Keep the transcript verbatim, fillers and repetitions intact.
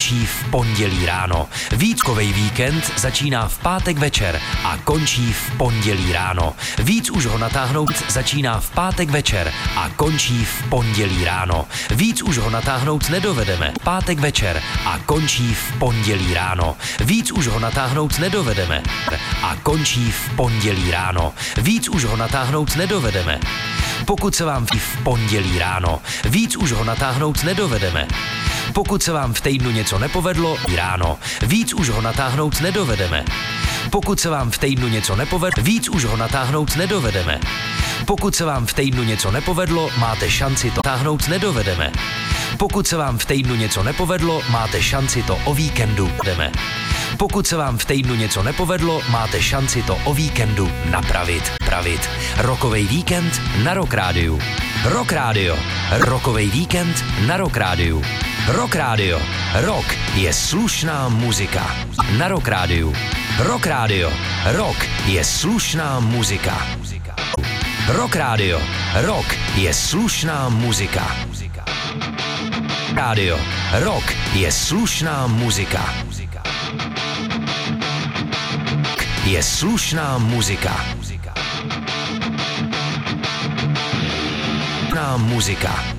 končí v pondělí ráno. Víckovej víkend začíná v pátek večer a končí v pondělí ráno. Víc už ho natáhnout začíná v pátek večer a končí v pondělí ráno. Víc už ho natáhnout nedovedeme. Pátek večer a končí v pondělí ráno. Víc už ho natáhnout nedovedeme a končí v pondělí ráno. Víc už ho natáhnout nedovedeme. Pokud se vám v pondělí ráno, víc už ho natáhnout nedovedeme. Pokud se vám v týdnu něco nepovedlo, ráno, víc už ho natáhnout nedovedeme. Pokud se vám v týdnu něco nepovedlo, víc už ho natáhnout nedovedeme. Pokud se vám v týdnu něco nepovedlo, máte šanci to táhnout nedovedeme. Pokud se vám v týdnu něco nepovedlo, máte šanci to o víkendu jdeme. Pokud se vám v týdnu něco nepovedlo, máte šanci to o víkendu napravit. Pravit. Rokovej víkend na Rock Rádiu. Rock Rádio. Rokovej víkend na Rock Rádiu. Rock Rádio. Rock je slušná muzika. Na Rock Rádiu. Rock Rádio. Rock je slušná muzika. Rock Rádio. Rock je slušná muzika. Rádio. Rock je slušná muzika. Je slušná muzika. Slušná muzika.